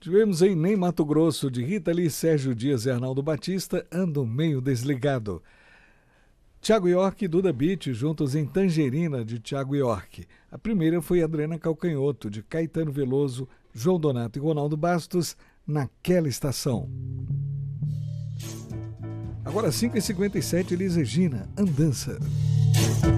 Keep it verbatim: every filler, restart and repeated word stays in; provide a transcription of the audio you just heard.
Tivemos em Nem Mato Grosso, de Rita Lee, Sérgio Dias e Arnaldo Batista, Ando Meio Desligado. Thiago York e Duda Beat, juntos em Tangerina, de Thiago York. A primeira foi Adriana Calcanhoto, de Caetano Veloso, João Donato e Ronaldo Bastos, Naquela Estação. Agora cinco e cinquenta e sete, Elis Regina, Andança.